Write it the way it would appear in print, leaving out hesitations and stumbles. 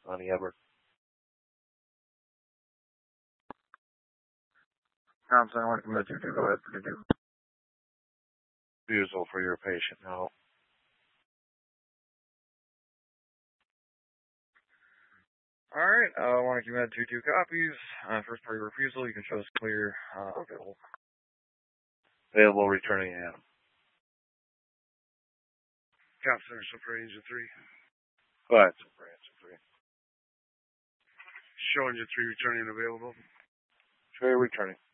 Lonnie Edward. Thompson, I want to commit to go ahead. Refusal for your patient, no. Alright, I want to commit to 2 copies. First party refusal, you can show us clear, available. Available, returning AM. Cop center, so for answer 3. Go ahead, so for answer 3. Showing you 3 returning available. Show you returning.